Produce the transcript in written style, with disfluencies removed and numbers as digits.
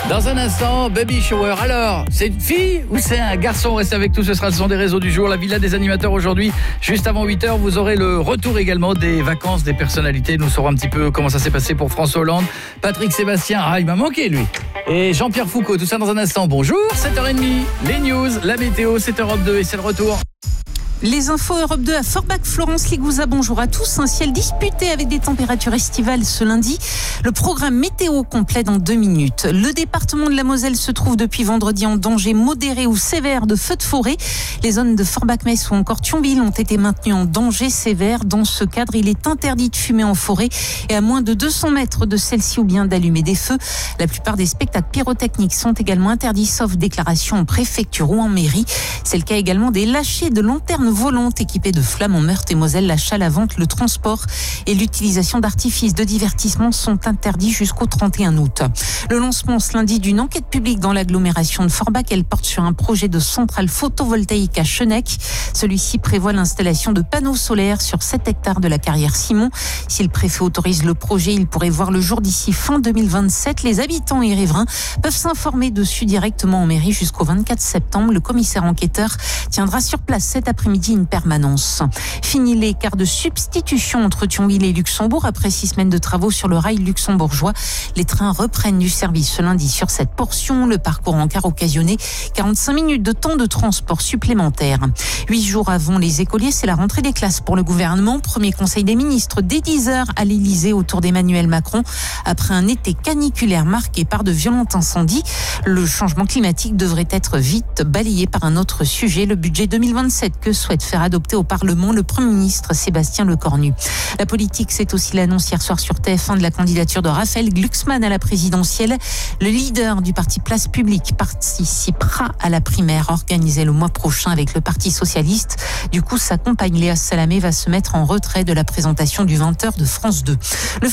Dans un instant, baby shower. Alors, c'est une fille ou c'est un garçon? Restez avec nous, ce sont des réseaux du jour. La villa des animateurs aujourd'hui, juste avant 8h, vous aurez le retour également des vacances des personnalités. Nous saurons un petit peu comment ça s'est passé pour François Hollande, Patrick Sébastien, il m'a manqué lui. Et Jean-Pierre Foucault, tout ça dans un instant. Bonjour, 7h30, les news, la météo, c'est Europe 2 et c'est le retour. Les infos Europe 2 à Forbach, Florence Ligouza, bonjour à tous. Un ciel disputé avec des températures estivales ce lundi. Le programme météo complet dans 2 minutes. Le département de la Moselle se trouve depuis vendredi en danger modéré ou sévère de feux de forêt. Les zones de Forbach-Metz ou encore Thionville ont été maintenues en danger sévère. Dans ce cadre, il est interdit de fumer en forêt et à moins de 200 mètres de celle-ci ou bien d'allumer des feux. La plupart des spectacles pyrotechniques sont également interdits sauf déclaration en préfecture ou en mairie. C'est le cas également des lâchers de lanternes volantes équipées de flammes en Meurthe et Moselle. L'achat, la vente, le transport et l'utilisation d'artifices de divertissement sont interdits jusqu'au 31 août. Le lancement ce lundi d'une enquête publique dans l'agglomération de Forbach. Elle porte sur un projet de centrale photovoltaïque à Chenec. Celui-ci prévoit l'installation de panneaux solaires sur 7 hectares de la carrière Simon. Si le préfet autorise le projet, il pourrait voir le jour d'ici fin 2027. Les habitants et riverains peuvent s'informer dessus directement en mairie jusqu'au 24 septembre. Le commissaire enquêteur tiendra sur place cet après-midi une permanence. Fini les quarts de substitution entre Thionville et Luxembourg. Après 6 semaines de travaux sur le rail luxembourgeois, les trains reprennent du service ce lundi sur cette portion. Le parcours en car occasionné 45 minutes de temps de transport supplémentaire. 8 jours avant les écoliers, c'est la rentrée des classes pour le gouvernement. Premier conseil des ministres dès 10h à l'Elysée autour d'Emmanuel Macron. Après un été caniculaire marqué par de violents incendies, le changement climatique devrait être vite balayé par un autre sujet, le budget 2027 que souhaite faire adopter au Parlement le Premier ministre Sébastien Lecornu. La politique, c'est aussi l'annonce hier soir sur TF1 de la candidature de Raphaël Glucksmann à la présidentielle. Le leader du parti Place Publique participera à la primaire organisée le mois prochain avec le Parti Socialiste. Du coup, sa compagne Léa Salamé va se mettre en retrait de la présentation du 20h de France 2.